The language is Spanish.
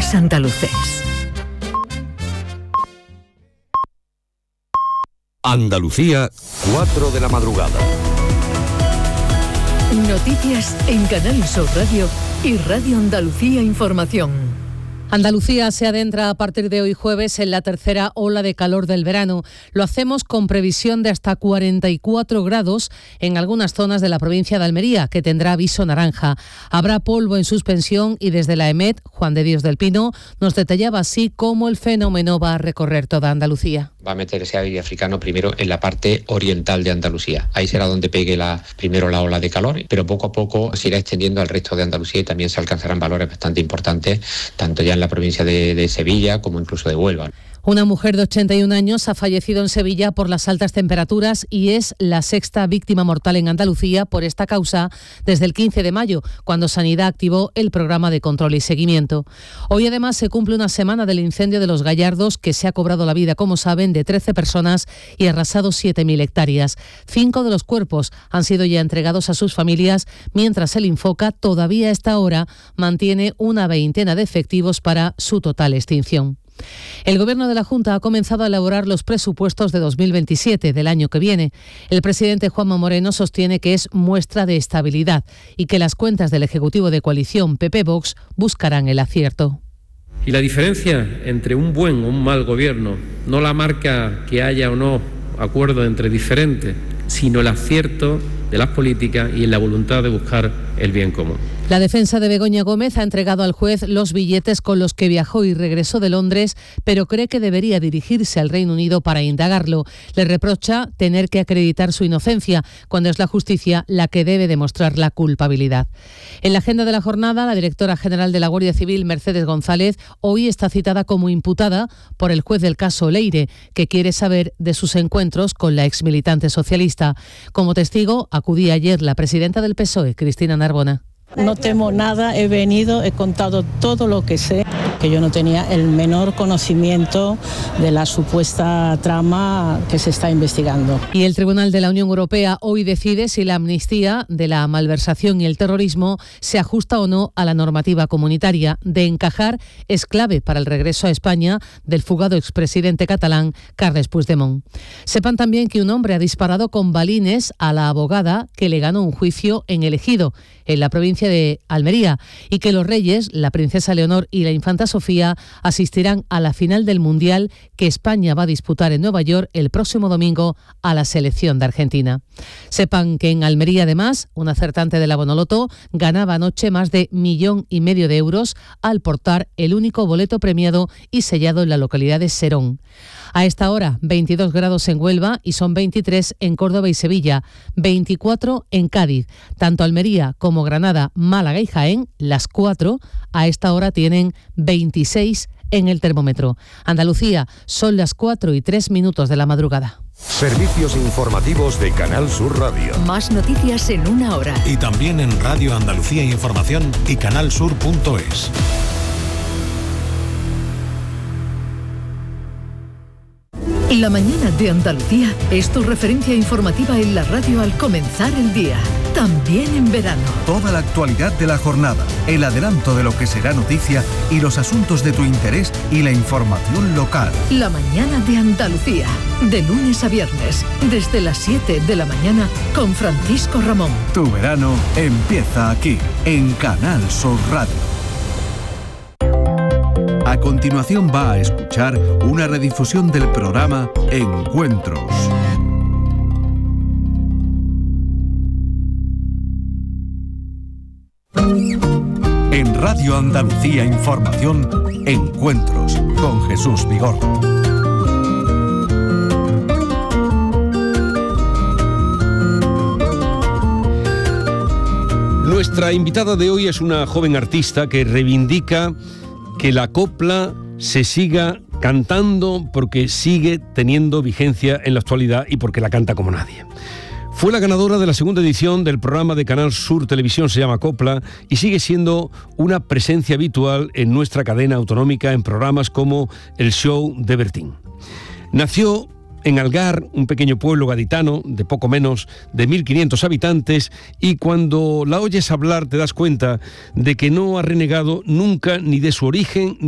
Los andaluces. Andalucía, 4 de la madrugada. Noticias en Canal Sur Radio y Radio Andalucía Información. Andalucía se adentra a partir de hoy jueves en la tercera ola de calor del verano. Lo hacemos con previsión de hasta 44 grados en algunas zonas de la provincia de Almería, que tendrá aviso naranja. Habrá polvo en suspensión y desde la EMET, Juan de Dios del Pino, nos detallaba así cómo el fenómeno va a recorrer toda Andalucía. Va a meterse aire africano primero en la parte oriental de Andalucía. Ahí será donde pegue primero la ola de calor, pero poco a poco se irá extendiendo al resto de Andalucía y también se alcanzarán valores bastante importantes, tanto ya en la provincia de Sevilla como incluso de Huelva. Una mujer de 81 años ha fallecido en Sevilla por las altas temperaturas y es la sexta víctima mortal en Andalucía por esta causa desde el 15 de mayo, cuando Sanidad activó el programa de control y seguimiento. Hoy además se cumple una semana del incendio de Los Gallardos, que se ha cobrado la vida, como saben, de 13 personas y arrasado 7.000 hectáreas. 5 de los cuerpos han sido ya entregados a sus familias, mientras el Infoca todavía a esta hora mantiene una veintena de efectivos para su total extinción. El Gobierno de la Junta ha comenzado a elaborar los presupuestos de 2027, del año que viene. El presidente Juanma Moreno sostiene que es muestra de estabilidad y que las cuentas del Ejecutivo de coalición PP-Vox buscarán el acierto. Y la diferencia entre un buen o un mal gobierno no la marca que haya o no acuerdo entre diferentes, sino el acierto de las políticas y en la voluntad de buscar el bien común. La defensa de Begoña Gómez ha entregado al juez los billetes con los que viajó y regresó de Londres, pero cree que debería dirigirse al Reino Unido para indagarlo. Le reprocha tener que acreditar su inocencia, cuando es la justicia la que debe demostrar la culpabilidad. En la agenda de la jornada, la directora general de la Guardia Civil, Mercedes González, hoy está citada como imputada por el juez del caso Leire, que quiere saber de sus encuentros con la exmilitante socialista. Como testigo, acudía ayer la presidenta del PSOE, Cristina Narbona. No temo nada, he venido, he contado todo lo que sé, que yo no tenía el menor conocimiento de la supuesta trama que se está investigando. Y el Tribunal de la Unión Europea hoy decide si la amnistía de la malversación y el terrorismo se ajusta o no a la normativa comunitaria. De encajar, es clave para el regreso a España del fugado expresidente catalán Carles Puigdemont. Sepan también que un hombre ha disparado con balines a la abogada que le ganó un juicio en El Ejido, en la provincia de Almería, y que los reyes, la princesa Leonor y la infanta Sofía, asistirán a la final del Mundial que España va a disputar en Nueva York el próximo domingo a la selección de Argentina. Sepan que en Almería, además, un acertante de la Bonoloto ganaba anoche más de 1,5 millones de euros al portar el único boleto premiado y sellado en la localidad de Serón. A esta hora, 22 grados en Huelva y son 23 en Córdoba y Sevilla, 24 en Cádiz. Tanto Almería como Granada, Málaga y Jaén, las 4, a esta hora tienen 26 en el termómetro. Andalucía, son las 4:03 de la madrugada. Servicios informativos de Canal Sur Radio. Más noticias en una hora. Y también en Radio Andalucía Información y canalsur.es. La mañana de Andalucía es tu referencia informativa en la radio al comenzar el día, también en verano. Toda la actualidad de la jornada, el adelanto de lo que será noticia y los asuntos de tu interés y la información local. La mañana de Andalucía, de lunes a viernes, desde las 7 de la mañana con Francisco Ramón. Tu verano empieza aquí, en Canal Sur Radio. A continuación va a escuchar una redifusión del programa Encuentros. En Radio Andalucía Información, Encuentros con Jesús Vigorra. Nuestra invitada de hoy es una joven artista que reivindica que la copla se siga cantando porque sigue teniendo vigencia en la actualidad y porque la canta como nadie. Fue la ganadora de la segunda edición del programa de Canal Sur Televisión, se llama Copla, y sigue siendo una presencia habitual en nuestra cadena autonómica en programas como El Show de Bertín. Nació en Algar, un pequeño pueblo gaditano de poco menos de 1.500 habitantes, y cuando la oyes hablar te das cuenta de que no ha renegado nunca ni de su origen